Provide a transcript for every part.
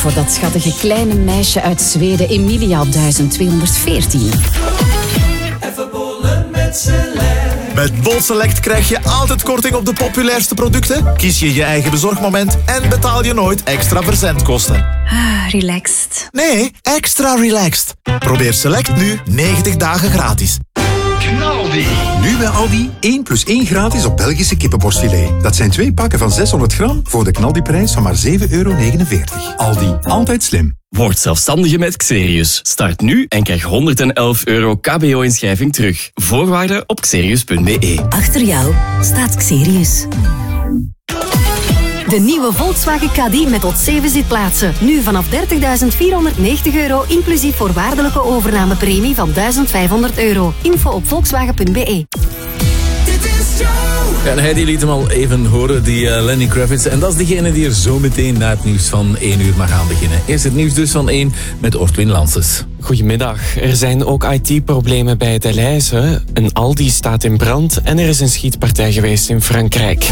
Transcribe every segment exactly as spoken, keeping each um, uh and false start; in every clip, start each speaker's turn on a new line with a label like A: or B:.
A: voor dat schattige kleine meisje uit Zweden, Emilia duizend tweehonderdveertien.
B: Even bollen met Select.
C: Met Bol Select krijg je altijd korting op de populairste producten, kies je je eigen bezorgmoment en betaal je nooit extra verzendkosten.
D: Ah, relaxed.
C: Nee, extra relaxed. Probeer Select nu negentig dagen gratis.
E: Knaldi. Nu bij Aldi één plus één gratis op Belgische kippenborstfilet. Dat zijn twee pakken van zeshonderd gram voor de Knaldi-prijs van maar zeven euro negenenveertig. Aldi, altijd slim.
F: Word zelfstandige met Xerius. Start nu en krijg honderdelf euro K B O-inschrijving terug. Voorwaarden op xerius punt b e.
D: Achter jou staat Xerius. De nieuwe Volkswagen Caddy met tot zeven zitplaatsen. Nu vanaf dertigduizend vierhonderdnegentig euro, inclusief voorwaardelijke overnamepremie van duizend vijfhonderd euro. Info op volkswagen punt b e.
G: Ja, en Heidi liet hem al even horen, die uh, Lenny Kravitz. En dat is degene die er zo meteen na het nieuws van één uur mag gaan beginnen. Eerst het nieuws dus van één met Ortwin Lanses.
H: Goedemiddag. Er zijn ook I T-problemen bij Delhaize. Een Aldi staat in brand en er is een schietpartij geweest in Frankrijk.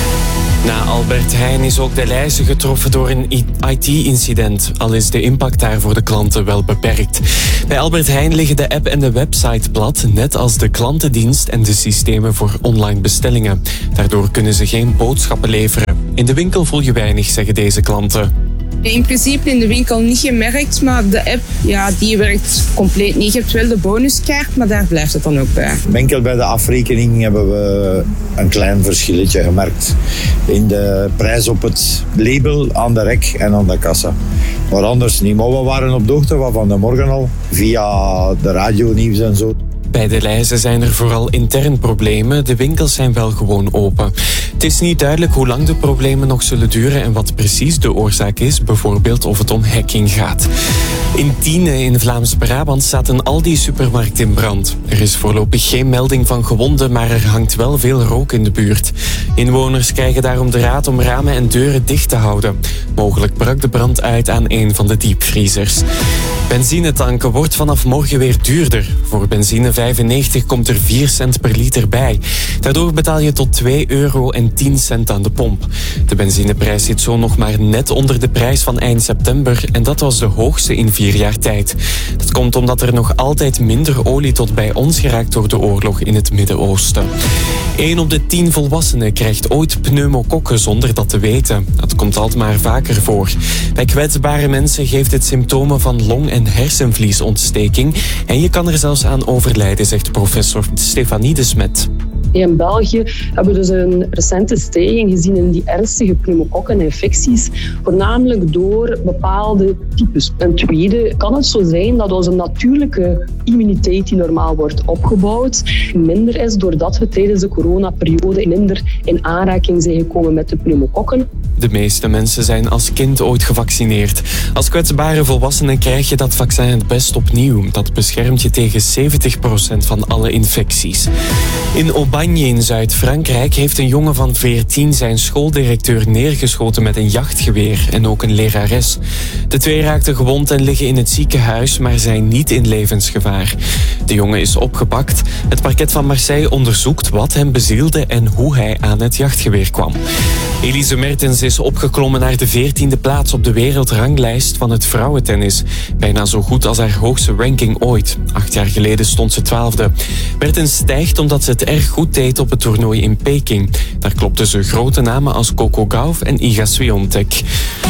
H: Na Albert Heijn is ook Delhaize getroffen door een I T-incident, al is de impact daar voor de klanten wel beperkt. Bij Albert Heijn liggen de app en de website plat, net als de klantendienst en de systemen voor online bestellingen. Daardoor kunnen ze geen boodschappen leveren. In de winkel voel je weinig, zeggen deze klanten.
I: In principe in de winkel niet gemerkt, maar de app ja, die werkt compleet niet. Je hebt wel de bonuskaart, maar daar blijft het dan ook bij.
J: Enkel bij de afrekening hebben we een klein verschilletje gemerkt. In de prijs op het label, aan de rek en aan de kassa. Maar anders niet. Maar we waren op de hoogte van de morgen al, via de radionieuws en zo.
H: Bij Delhaize zijn er vooral intern problemen. De winkels zijn wel gewoon open. Het is niet duidelijk hoe lang de problemen nog zullen duren en wat precies de oorzaak is. Bijvoorbeeld of het om hacking gaat. In Tiene in Vlaams-Brabant staat een Aldi-supermarkt in brand. Er is voorlopig geen melding van gewonden, maar er hangt wel veel rook in de buurt. Inwoners krijgen daarom de raad om ramen en deuren dicht te houden. Mogelijk brak de brand uit aan een van de diepvriezers. Benzine tanken wordt vanaf morgen weer duurder. Voor benzine vijfennegentig komt er vier cent per liter bij. Daardoor betaal je tot twee euro en tien cent aan de pomp. De benzineprijs zit zo nog maar net onder de prijs van eind september en dat was de hoogste in vier jaar tijd. Dat komt omdat er nog altijd minder olie tot bij ons geraakt door de oorlog in het Midden-Oosten. Eén op de tien volwassenen krijgt ooit pneumokokken zonder dat te weten. Dat komt altijd maar vaker voor. Bij kwetsbare mensen geeft het symptomen van long- en hersenvliesontsteking en je kan er zelfs aan overlijden, zegt professor Stefanie de Smet.
K: In België hebben we dus een recente stijging gezien in die ernstige pneumokokkeninfecties, voornamelijk door bepaalde types. Ten tweede kan het zo zijn dat onze natuurlijke immuniteit die normaal wordt opgebouwd minder is doordat we tijdens de coronaperiode minder in aanraking zijn gekomen met de pneumokokken.
H: De meeste mensen zijn als kind ooit gevaccineerd. Als kwetsbare volwassenen krijg je dat vaccin het best opnieuw. Dat beschermt je tegen zeventig procent van alle infecties. In Aubagne in Zuid-Frankrijk heeft een jongen van veertien zijn schooldirecteur neergeschoten met een jachtgeweer en ook een lerares. De twee raakten gewond en liggen in het ziekenhuis, maar zijn niet in levensgevaar. De jongen is opgepakt. Het parket van Marseille onderzoekt wat hem bezielde en hoe hij aan het jachtgeweer kwam. Elise Mertens is opgeklommen naar de veertiende plaats op de wereldranglijst van het vrouwentennis. Bijna zo goed als haar hoogste ranking ooit. Acht jaar geleden stond ze twaalfde. Mertens stijgt omdat ze het erg goed deed op het toernooi in Peking. Daar klopten ze grote namen als Coco Gauff en Iga Swiatek.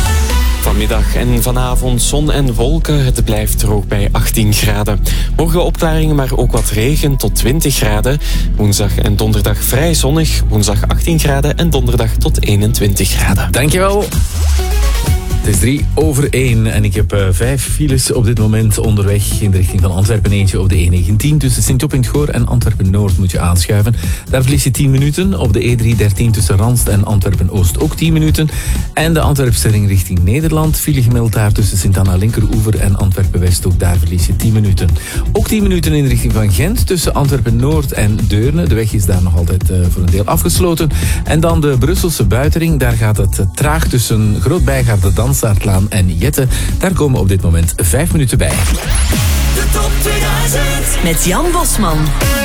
H: Vanmiddag en vanavond zon en wolken. Het blijft droog bij achttien graden. Morgen opklaringen, maar ook wat regen tot twintig graden. Woensdag en donderdag vrij zonnig. Woensdag achttien graden en donderdag tot eenentwintig graden.
G: Dankjewel. Het is drie over één en ik heb uh, vijf files op dit moment onderweg in de richting van Antwerpen. Eentje op de E negentien tussen Sint-Job in het Goor en Antwerpen-Noord moet je aanschuiven. Daar verlies je tien minuten. Op de E driehonderddertien tussen Ranst en Antwerpen-Oost ook tien minuten. En de Antwerpstelling richting Nederland. File gemeld daar tussen Sint-Anna-Linkeroever en Antwerpen-West. Ook daar verlies je tien minuten. Ook tien minuten in de richting van Gent tussen Antwerpen-Noord en Deurne. De weg is daar nog altijd uh, voor een deel afgesloten. En dan de Brusselse buitenring. Daar gaat het uh, traag tussen Groot-Bijgaarde, Dansaardlaan en Jette. Daar komen op dit moment vijf minuten bij.
B: De top tweeduizend
D: Met Jan Bosman.